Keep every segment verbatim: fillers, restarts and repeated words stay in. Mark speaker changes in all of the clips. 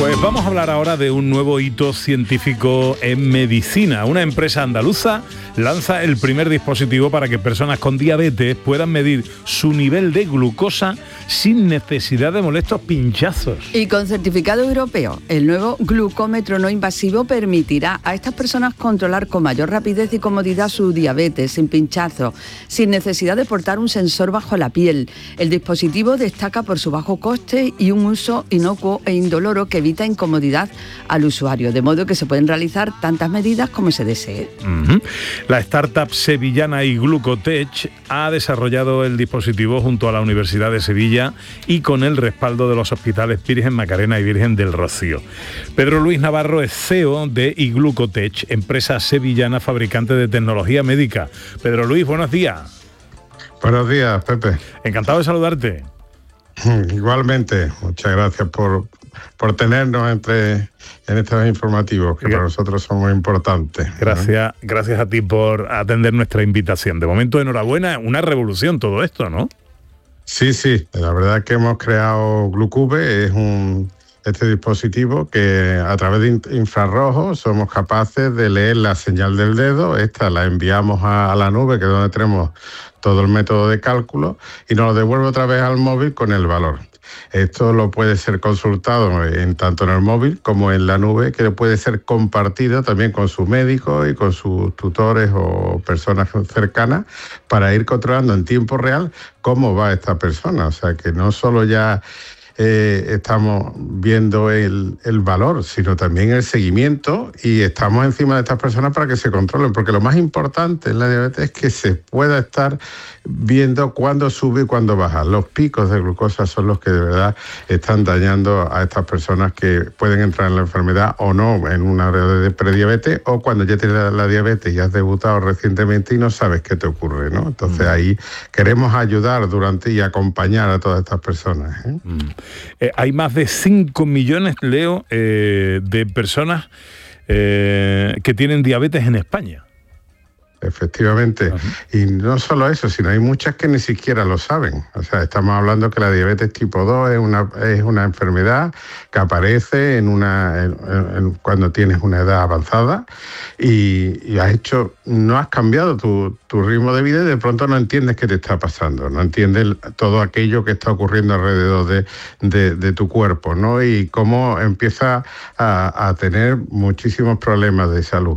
Speaker 1: Pues vamos a hablar ahora de un nuevo hito científico en medicina. Una empresa andaluza lanza el primer dispositivo para que personas con diabetes puedan medir su nivel de glucosa sin necesidad de molestos pinchazos.
Speaker 2: Y con certificado europeo, el nuevo glucómetro no invasivo permitirá a estas personas controlar con mayor rapidez y comodidad su diabetes sin pinchazo, sin necesidad de portar un sensor bajo la piel. El dispositivo destaca por su bajo coste y un uso inocuo e indoloro que evita incomodidad al usuario, de modo que se pueden realizar tantas medidas como se desee.
Speaker 1: Uh-huh. La startup sevillana iGlucotech ha desarrollado el dispositivo junto a la Universidad de Sevilla y con el respaldo de los hospitales Virgen Macarena y Virgen del Rocío. Pedro Luis Navarro es C E O de iGlucotech, empresa sevillana fabricante de tecnología médica. Pedro Luis, buenos días.
Speaker 3: Buenos días, Pepe.
Speaker 1: Encantado de saludarte.
Speaker 3: Igualmente, muchas gracias por, por tenernos entre en estos informativos que para nosotros son muy importantes.
Speaker 1: Gracias, ¿no? Gracias a ti por atender nuestra invitación. De momento, enhorabuena, una revolución todo esto, ¿no?
Speaker 3: Sí, sí, la verdad es que hemos creado Glucube, es un este dispositivo que a través de infrarrojos somos capaces de leer la señal del dedo. Esta la enviamos a, a la nube, que es donde tenemos todo el método de cálculo, y nos lo devuelve otra vez al móvil con el valor. Esto lo puede ser consultado en, tanto en el móvil como en la nube, que puede ser compartido también con su médico y con sus tutores o personas cercanas para ir controlando en tiempo real cómo va esta persona. O sea, que no solo ya Eh, estamos viendo el, el valor, sino también el seguimiento, y estamos encima de estas personas para que se controlen, porque lo más importante en la diabetes es que se pueda estar viendo cuándo sube y cuándo baja. Los picos de glucosa son los que de verdad están dañando a estas personas que pueden entrar en la enfermedad o no en una área de prediabetes, o cuando ya tienes la, la diabetes y has debutado recientemente y no sabes qué te ocurre, ¿no? Entonces mm. ahí queremos ayudar durante y acompañar a todas estas personas, ¿eh?
Speaker 1: Mm. Eh, hay más de cinco millones, Leo, eh, de personas eh, que tienen diabetes en España.
Speaker 3: Efectivamente. Uh-huh. Y no solo eso, sino hay muchas que ni siquiera lo saben. O sea, estamos hablando que la diabetes tipo dos es una, es una enfermedad que aparece en una, en, en, cuando tienes una edad avanzada y, y has hecho, no has cambiado tu, tu ritmo de vida y de pronto no entiendes qué te está pasando, no entiendes todo aquello que está ocurriendo alrededor de, de, de tu cuerpo, ¿no? Y cómo empiezas a, a tener muchísimos problemas de salud.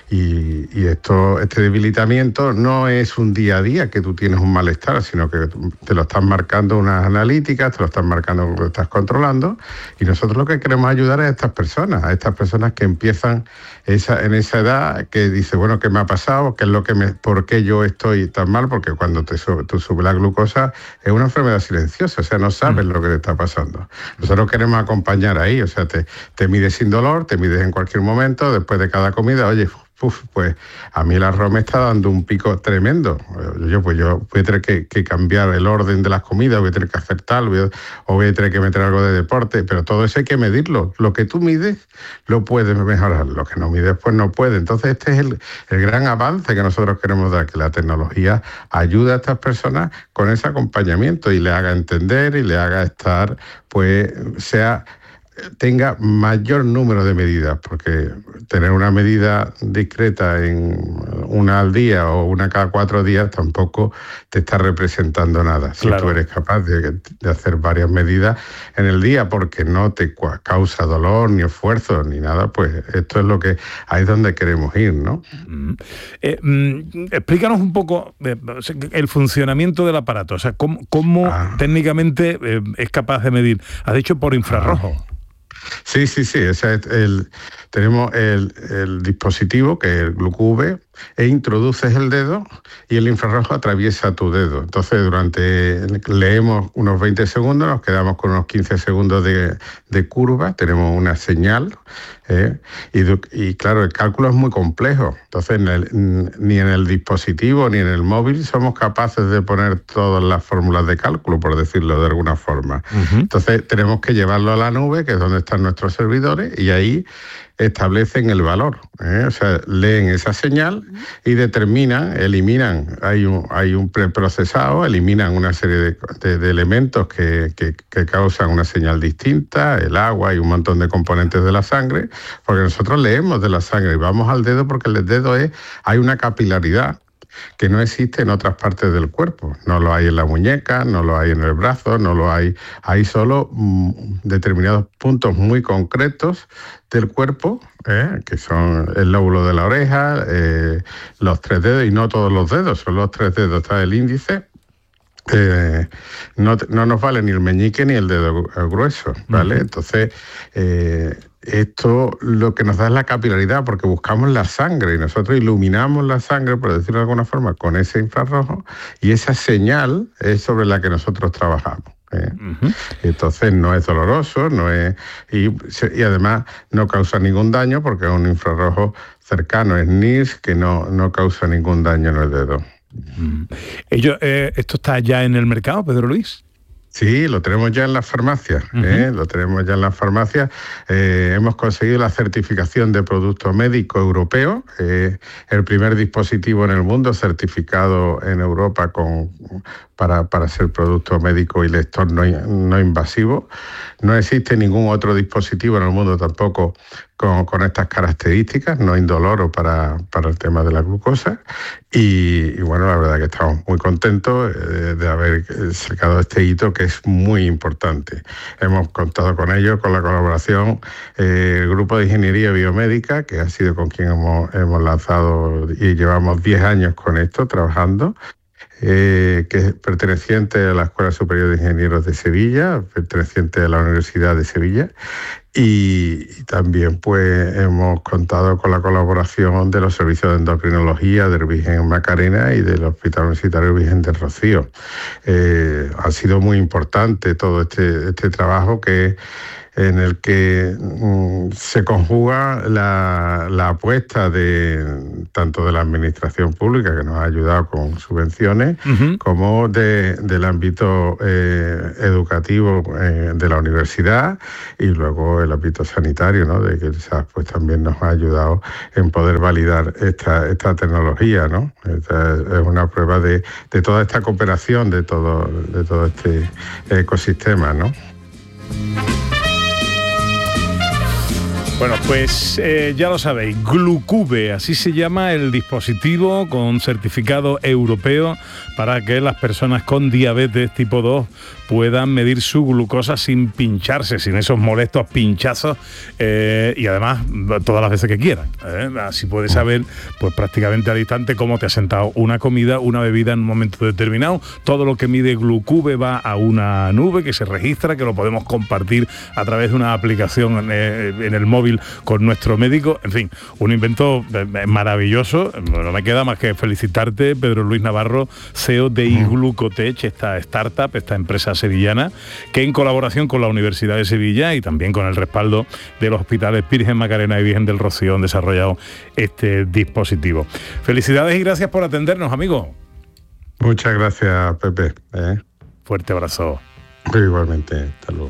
Speaker 3: Y, y esto, este debilitamiento no es un día a día que tú tienes un malestar, sino que te lo están marcando unas analíticas, te lo están marcando cuando estás controlando, y nosotros lo que queremos ayudar es a estas personas, a estas personas que empiezan esa, en esa edad, que dice, bueno, ¿qué me ha pasado? ¿Qué es lo que me, por qué yo estoy tan mal? Porque cuando te sube, tú sube la glucosa es una enfermedad silenciosa, o sea, no sabes mm. lo que te está pasando. Nosotros queremos acompañar ahí, o sea, te, te mides sin dolor, te mides en cualquier momento, después de cada comida, oye, Uf, pues a mí el arroz me está dando un pico tremendo. Yo pues yo voy a tener que, que cambiar el orden de las comidas, voy a tener que hacer tal, voy a, o voy a tener que meter algo de deporte, pero todo eso hay que medirlo. Lo que tú mides lo puedes mejorar, lo que no mides pues no puede. Entonces este es el, el gran avance que nosotros queremos dar, que la tecnología ayuda a estas personas con ese acompañamiento y le haga entender y le haga estar, pues sea... tenga mayor número de medidas, porque tener una medida discreta en una al día o una cada cuatro días tampoco te está representando nada. Si claro. tú eres capaz de, de hacer varias medidas en el día porque no te causa dolor, ni esfuerzo, ni nada, pues esto es lo que ahí es donde queremos ir, ¿no?
Speaker 1: Mm. Eh, mm, explícanos un poco eh, el funcionamiento del aparato, o sea, cómo, cómo ah. técnicamente eh, es capaz de medir. Has dicho por infrarrojo. Ah.
Speaker 3: Sí, sí, sí. O sea, el, tenemos el, el dispositivo, que es el Glucube, e introduces el dedo y el infrarrojo atraviesa tu dedo. Entonces, durante leemos unos veinte segundos, nos quedamos con unos quince segundos de, de curva, tenemos una señal, ¿eh? y, y claro, el cálculo es muy complejo. Entonces, en el, ni en el dispositivo ni en el móvil somos capaces de poner todas las fórmulas de cálculo, por decirlo de alguna forma. Uh-huh. Entonces, tenemos que llevarlo a la nube, que es donde están nuestros servidores, y ahí establecen el valor, ¿eh? O sea, leen esa señal y determinan, eliminan, hay un, hay un preprocesado, eliminan una serie de, de, de elementos que, que, que causan una señal distinta, el agua y un montón de componentes de la sangre, porque nosotros leemos de la sangre y vamos al dedo porque el dedo es, hay una capilaridad que no existe en otras partes del cuerpo. No lo hay en la muñeca, no lo hay en el brazo, no lo hay. Hay solo mm, determinados puntos muy concretos del cuerpo, eh, que son el lóbulo de la oreja, eh, los tres dedos, y no todos los dedos, son los tres dedos, está el índice. Eh, no, no nos vale ni el meñique ni el dedo grueso, ¿vale? Uh-huh. Entonces, eh, esto lo que nos da es la capilaridad, porque buscamos la sangre y nosotros iluminamos la sangre, por decirlo de alguna forma, con ese infrarrojo, y esa señal es sobre la que nosotros trabajamos. ¿eh? Uh-huh. Entonces no es doloroso, no es y, y además no causa ningún daño porque es un infrarrojo cercano, es N I R S, que no, no causa ningún daño en el dedo.
Speaker 1: Mm. Ello, eh, ¿Esto está ya en el mercado, Pedro Luis?
Speaker 3: Sí, lo tenemos ya en las farmacias, uh-huh. ¿eh? lo tenemos ya en las farmacias. Eh, hemos conseguido la certificación de producto médico europeo, eh, el primer dispositivo en el mundo certificado en Europa con, para, para ser producto médico y lector no, no invasivo. No existe ningún otro dispositivo en el mundo tampoco con, con estas características, no indoloro para, para el tema de la glucosa. Y, y bueno, la verdad que estamos muy contentos eh, de haber sacado este hito que es muy importante. Hemos contado con ello, con la colaboración eh, el Grupo de Ingeniería Biomédica, que ha sido con quien hemos, hemos lanzado y llevamos diez años con esto trabajando. Eh, que es perteneciente a la Escuela Superior de Ingenieros de Sevilla, perteneciente a la Universidad de Sevilla, y, y también pues hemos contado con la colaboración de los servicios de endocrinología del Virgen Macarena y del Hospital Universitario Virgen del Rocío. Eh, ha sido muy importante todo este, este trabajo que en el que mm, se conjuga la, la apuesta de tanto de la administración pública, que nos ha ayudado con subvenciones, uh-huh. como de, del ámbito eh, educativo eh, de la universidad, y luego el ámbito sanitario, ¿no? De que pues también nos ha ayudado en poder validar esta, esta tecnología, ¿no? Esta es una prueba de, de toda esta cooperación, de todo, de todo este ecosistema, ¿no?
Speaker 1: Bueno, pues eh, ya lo sabéis, Glucube, así se llama el dispositivo con certificado europeo para que las personas con diabetes tipo dos puedan medir su glucosa sin pincharse, sin esos molestos pinchazos, eh, y además todas las veces que quieran. ¿eh? Así puedes saber pues prácticamente al instante cómo te ha sentado una comida, una bebida en un momento determinado. Todo lo que mide Glucube va a una nube que se registra, que lo podemos compartir a través de una aplicación eh, en el móvil con nuestro médico. En fin, un invento maravilloso. No me queda más que felicitarte, Pedro Luis Navarro, C E O de iGlucotech, esta startup, esta empresa sevillana, que en colaboración con la Universidad de Sevilla y también con el respaldo de los hospitales Virgen Macarena y Virgen del Rocío han desarrollado este dispositivo. Felicidades y gracias por atendernos, amigo.
Speaker 3: Muchas gracias, Pepe. ¿eh?
Speaker 1: Fuerte abrazo.
Speaker 3: Igualmente, hasta luego.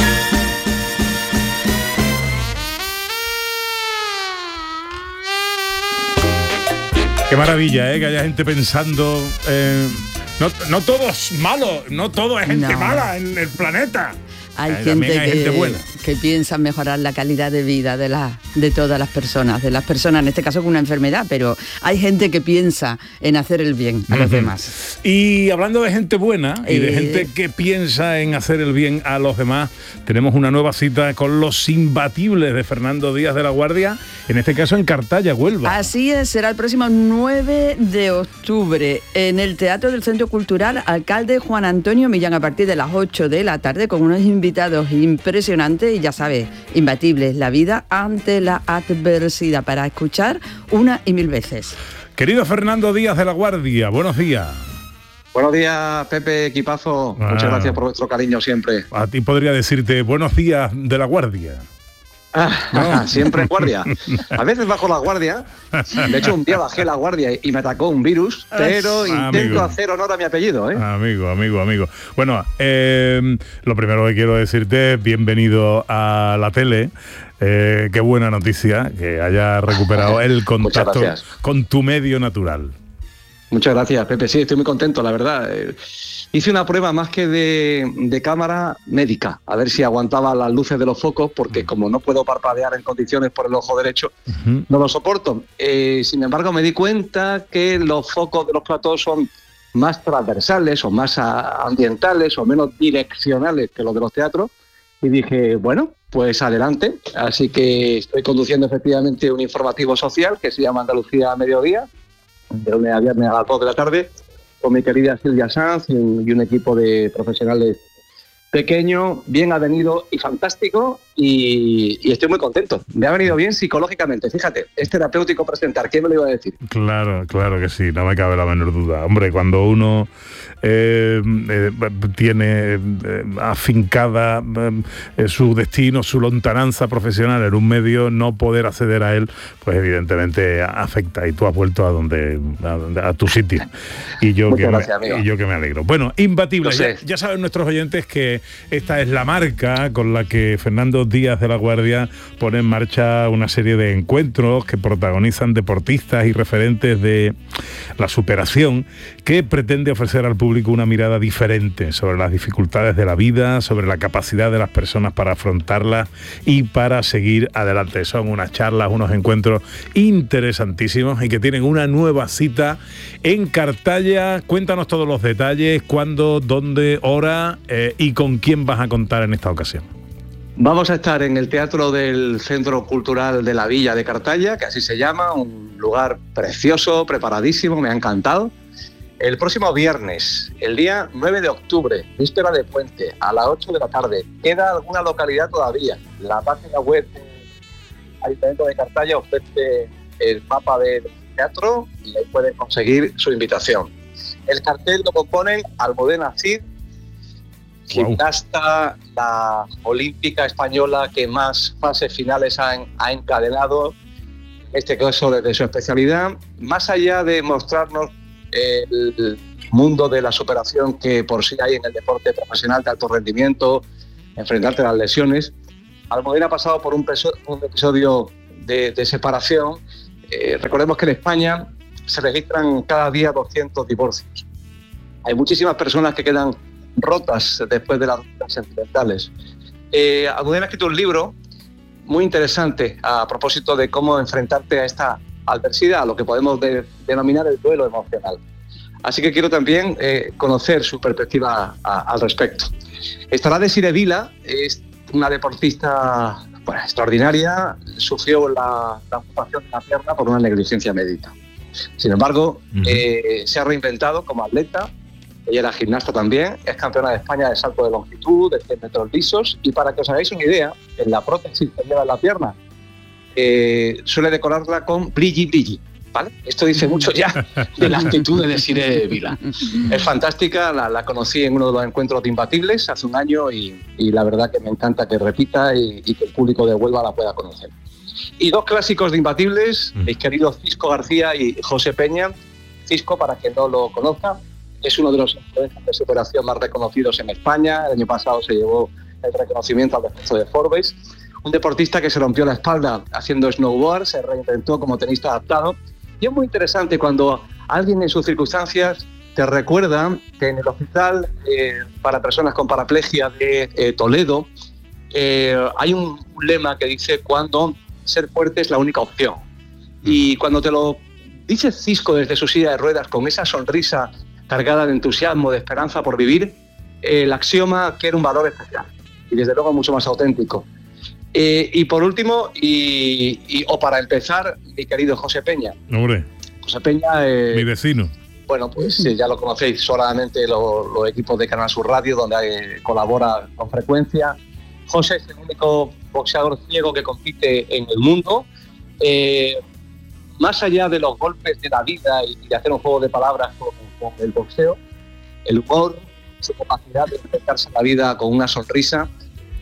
Speaker 1: Qué maravilla, ¿eh? Que haya gente pensando... Eh, no, no todo es malo, no todo es gente no. mala en el planeta.
Speaker 2: Hay, eh, gente, hay que, gente buena. que piensa mejorar la calidad de vida de, la, de todas las personas, de las personas, en este caso con una enfermedad, pero hay gente que piensa en hacer el bien a uh-huh. los demás.
Speaker 1: Y hablando de gente buena y eh... de gente que piensa en hacer el bien a los demás, tenemos una nueva cita con Los Imbatibles de Fernando Díaz de la Guardia, en este caso en Cartaya, Huelva.
Speaker 2: Así es, será el próximo nueve de octubre en el Teatro del Centro Cultural Alcalde Juan Antonio Millán, a partir de las ocho de la tarde, con unos invitados impresionantes y ya sabes, imbatibles, la vida ante la adversidad, para escuchar una y mil veces.
Speaker 1: Querido Fernando Díaz de la Guardia, buenos días.
Speaker 4: Buenos días, Pepe, equipazo. Ah, muchas gracias por vuestro cariño siempre.
Speaker 1: A ti podría decirte buenos días de la Guardia.
Speaker 4: Ah, no. Siempre en guardia. A veces bajo la guardia. De hecho, un día bajé la guardia y me atacó un virus, pero ah, intento amigo. hacer honor a mi apellido, ¿eh?
Speaker 1: Amigo, amigo, amigo. Bueno, eh, lo primero que quiero decirte, bienvenido a la tele. Eh, qué buena noticia que hayas recuperado el contacto con tu medio natural.
Speaker 4: Muchas gracias, Pepe. Sí, estoy muy contento, la verdad. Eh, hice una prueba más que de, de cámara médica, a ver si aguantaba las luces de los focos, porque como no puedo parpadear en condiciones por el ojo derecho, uh-huh. no lo soporto. Eh, sin embargo, me di cuenta que los focos de los platós son más transversales o más a, ambientales o menos direccionales que los de los teatros. Y dije, bueno, pues adelante. Así que estoy conduciendo efectivamente un informativo social que se llama Andalucía a Mediodía, de lunes a viernes a las dos de la tarde, con mi querida Silvia Sanz y un, y un equipo de profesionales pequeño, bien avenido y fantástico, y, y estoy muy contento. Me ha venido bien psicológicamente, fíjate, es terapéutico presentar, ¿quién me lo iba a decir?
Speaker 1: Claro, claro que sí, no me cabe la menor duda. Hombre, cuando uno eh, eh, tiene eh, afincada eh, su destino, su lontananza profesional en un medio, no poder acceder a él, pues evidentemente afecta, y tú has vuelto a donde a, a tu sitio. Y yo, que
Speaker 4: gracias,
Speaker 1: me, y yo que me alegro. Bueno, imbatible,
Speaker 4: no sé.
Speaker 1: ya, ya saben nuestros oyentes que esta es la marca con la que Fernando Díaz de la Guardia pone en marcha una serie de encuentros que protagonizan deportistas y referentes de la superación, que pretende ofrecer al público una mirada diferente sobre las dificultades de la vida, sobre la capacidad de las personas para afrontarlas y para seguir adelante. Son unas charlas, unos encuentros interesantísimos y que tienen una nueva cita en Cartaya. Cuéntanos todos los detalles, cuándo, dónde, hora eh, y con quién vas a contar en esta ocasión.
Speaker 4: Vamos a estar en el Teatro del Centro Cultural de la Villa de Cartaya, que así se llama, un lugar precioso, preparadísimo, me ha encantado. El próximo viernes, el día nueve de octubre, víspera de puente, a las ocho de la tarde. Queda alguna localidad todavía. La página web del Ayuntamiento de Cartaya ofrece el mapa del teatro y ahí pueden conseguir su invitación. El cartel lo componen Almudena Cid, gimnasta, la olímpica española que más fases finales ha, en, ha encadenado, en este caso desde su especialidad, más allá de mostrarnos el mundo de la superación que por sí hay en el deporte profesional de alto rendimiento, enfrentarte a las lesiones. Almudena ha pasado por un, peso, un episodio de, de separación. Eh, recordemos que en España se registran cada día doscientos divorcios. Hay muchísimas personas que quedan rotas después de las rupturas sentimentales. Eh, Almudena ha escrito un libro muy interesante a propósito de cómo enfrentarte a esta adversidad, a lo que podemos de, denominar el duelo emocional. Así que quiero también eh, conocer su perspectiva a, a, al respecto. Estará Desiree Vila, es una deportista bueno, extraordinaria, sufrió la, la amputación de la pierna por una negligencia médica. Sin embargo, uh-huh. eh, se ha reinventado como atleta. Ella era gimnasta también, es campeona de España de salto de longitud, de cien metros lisos, y para que os hagáis una idea, en la prótesis que lleva en la pierna, eh, suele decorarla con brilli brilli, ¿vale? Esto dice mucho ya de la actitud de Desiree Vila. Es fantástica, la, la conocí en uno de los encuentros de Imbatibles hace un año y, y la verdad que me encanta que repita y, y que el público de Huelva la pueda conocer. Y dos clásicos de Imbatibles, mis queridos Cisco García y José Peña. Cisco, para quien no lo conozca, es uno de los influencers de superación más reconocidos en España. El año pasado se llevó el reconocimiento al descenso de Forbes. Un deportista que se rompió la espalda haciendo snowboard, se reinventó como tenista adaptado. Y es muy interesante cuando alguien en sus circunstancias te recuerda que en el hospital eh, para personas con paraplegia de eh, Toledo eh, hay un, un lema que dice cuando ser fuerte es la única opción. Y cuando te lo dice Cisco desde su silla de ruedas con esa sonrisa cargada de entusiasmo, de esperanza por vivir, eh, el axioma adquiere un valor especial y desde luego mucho más auténtico. Eh, y por último, y, y, o para empezar, mi querido José Peña.
Speaker 1: Hombre.
Speaker 4: José Peña... Eh,
Speaker 1: mi vecino.
Speaker 4: Bueno, pues sí, ya lo conocéis solamente los, los equipos de Canal Sur Radio, donde eh, colabora con frecuencia. José es el único boxeador ciego que compite en el mundo. Eh, más allá de los golpes de la vida y de hacer un juego de palabras con, con el boxeo, el humor, su capacidad de enfrentarse a la vida con una sonrisa,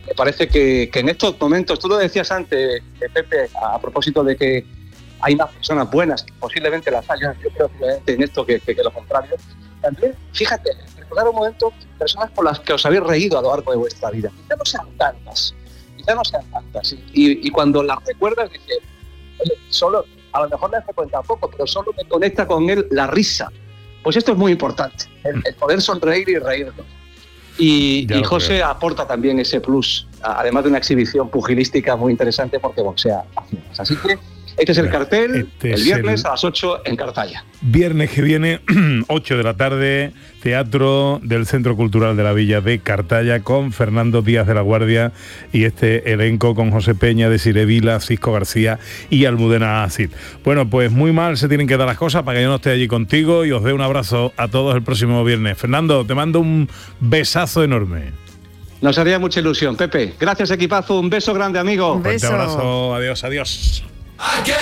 Speaker 4: me parece que, que en estos momentos, tú lo decías antes, eh, Pepe, a, a propósito de que hay más personas buenas, que posiblemente las haya, yo creo que en esto que, que, que lo contrario. También, fíjate, recordar un momento personas por las que os habéis reído a lo largo de vuestra vida. Quizá no sean tantas, quizá no sean tantas. Y, y cuando las recuerdas, dices, oye, solo, a lo mejor me hace cuenta poco, pero solo me conecta con él la risa. Pues esto es muy importante, el, el poder sonreír y reírnos. Y, y José creo. aporta también ese plus, además de una exhibición pugilística muy interesante porque boxea. Así que este es el cartel, este el viernes el... a las ocho en Cartaya.
Speaker 1: Viernes que viene, ocho de la tarde, Teatro del Centro Cultural de la Villa de Cartaya, con Fernando Díaz de la Guardia y este elenco con José Peña, Desiré Vila, Cisco García y Almudena Cid. Bueno, pues muy mal se tienen que dar las cosas para que yo no esté allí contigo, y os dé un abrazo a todos el próximo viernes. Fernando, te mando un besazo enorme.
Speaker 4: Nos haría mucha ilusión, Pepe. Gracias, equipazo. Un beso grande, amigo.
Speaker 2: Un beso.
Speaker 1: Un abrazo. Adiós, adiós.